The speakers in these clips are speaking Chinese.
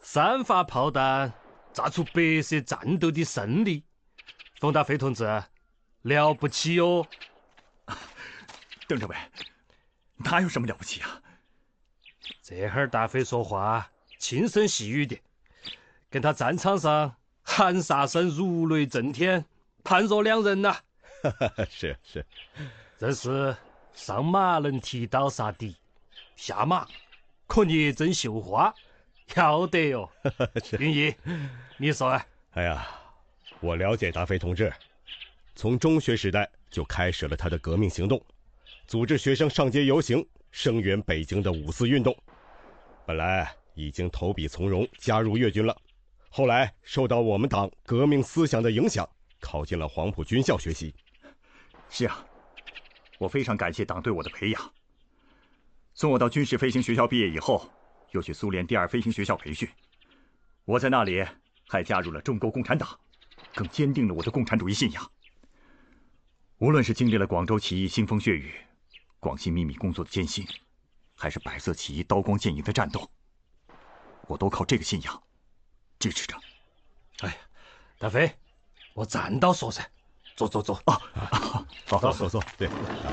3发炮弹炸出白色战斗的胜利。冯大飞同志，了不起哟！ 邓政委，哪有什么了不起啊？ 这会儿大飞说话轻声细语的，跟他战场上喊杀声如雷震天，判若两人呐。 是， 这是上马能提刀杀敌，下马可捏针绣花，要得哟。云逸，你说啊？ 哎呀，我了解大飞同志，从中学时代就开始了他的革命行动，组织学生上街游行，声援北京的五四运动。本来已经投笔从戎，加入粤军了，后来受到我们党革命思想的影响，考进了黄埔军校学习。 是啊，我非常感谢党对我的培养。送我到军事飞行学校毕业以后，又去苏联第2飞行学校培训。我在那里还加入了中国共产党，更坚定了我的共产主义信仰。无论是经历了广州起义腥风血雨、广西秘密工作的艰辛，还是白色起义刀光剑影的战斗，我都靠这个信仰支持着。 哎呀，大飞，我站到说噻，坐啊！ 好，坐，对。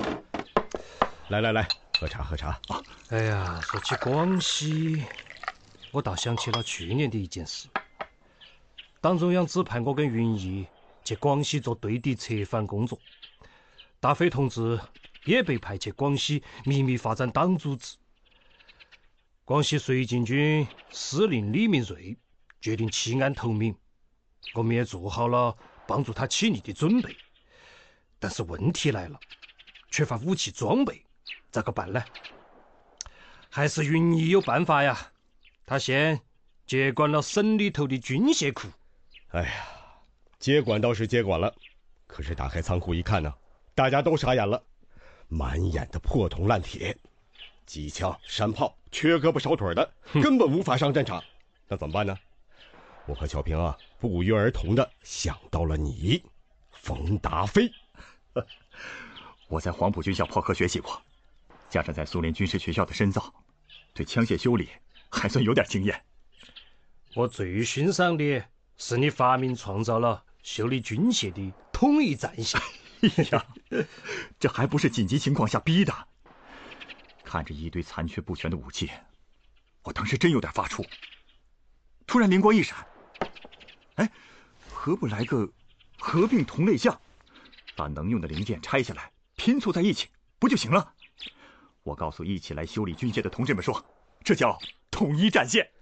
来，喝茶。 哎呀，说起广西，我倒想起了去年的一件事。党中央指派我跟云逸去广西做对敌策反工作，大飞同志也被派去广西秘密发展党组织。广西绥靖军司令李明瑞决定弃暗投明，我们也做好了帮助他起义的准备。但是问题来了，缺乏武器装备，咋个办呢？还是云逸有办法呀，他先接管了省里头的军械库。 哎呀，接管倒是接管了，可是打开仓库一看呢，大家都傻眼了，满眼的破铜烂铁，机枪山炮缺胳膊少腿的，根本无法上战场。那怎么办呢？我和小平啊，不约而同的想到了你，冯达飞。 我在黄埔军校炮科学习过，加上在苏联军事学校的深造，对枪械修理还算有点经验。 我最欣赏的是你发明创造了修理军械的统一战线。 哎呀，这还不是紧急情况下逼的。看着一堆残缺不全的武器，我当时真有点发怵。突然灵光一闪，哎，何不来个合并同类项，把能用的零件拆下来拼凑在一起，不就行了？我告诉一起来修理军械的同志们说，这叫统一战线。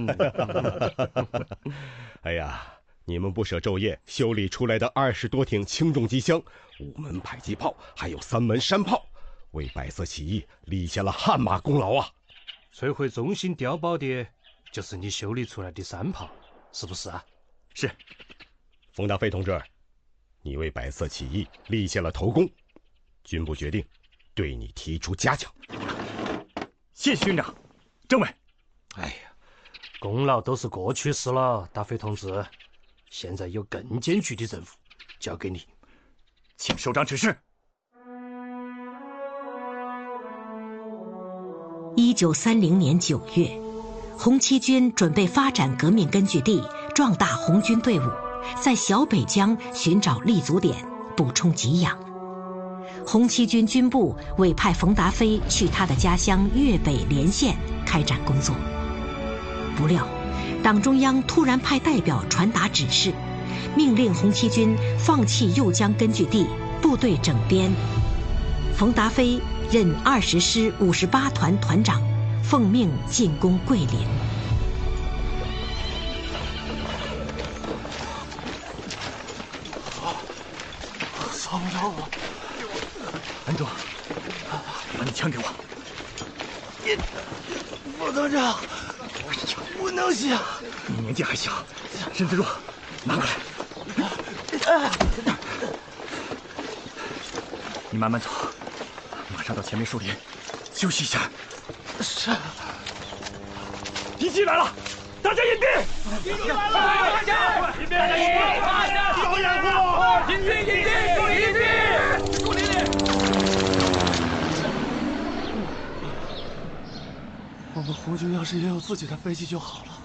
哎呀，你们不舍昼夜修理出来的20多挺轻重机枪、5门迫击炮，还有3门山炮，为白色起义立下了汗马功劳啊！ 摧毁中心碉堡的就是你修理出来的山炮，是不是啊？ 是。 冯达飞同志，你为白色起义立下了头功，军部决定对你提出嘉奖。 谢谢军长。政委， 哎呀，功劳都是过去式了，大飞同志，现在有更艰巨的任务交给你， 请首长指示。 1930年9月，红七军准备发展革命根据地，壮大红军队伍，在小北江寻找立足点，补充给养。红七军军部委派冯达飞去他的家乡粤北连县开展工作。不料，党中央突然派代表传达指示，命令红七军放弃右江根据地，部队整编。冯达飞任20师58团团长，奉命进攻桂林。 骚扰我！安东，把你枪给我。 副团长，不能行。 你年纪还小，身子弱，拿过来。你慢慢走，马上到前面树林休息一下。 是。 敌机来了，大家隐蔽！ 敌机来了，大家隐蔽！有掩护！隐蔽！隐蔽！树林里。我们红军要是也有自己的飞机就好了。